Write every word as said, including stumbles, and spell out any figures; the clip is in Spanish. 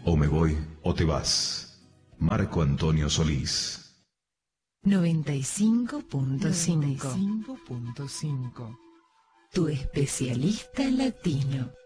O me voy o te vas. Marco Antonio Solís. noventa y cinco punto cinco. noventa y cinco punto cinco. Tu especialista latino.